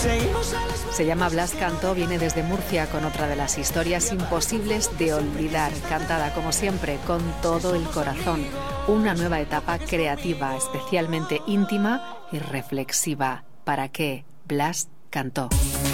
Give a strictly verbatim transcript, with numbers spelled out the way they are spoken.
Se llama Blas Cantó, viene desde Murcia con otra de las historias imposibles de olvidar, cantada como siempre con todo el corazón. Una nueva etapa creativa, especialmente íntima y reflexiva. ¿Para qué? Blas Cantó.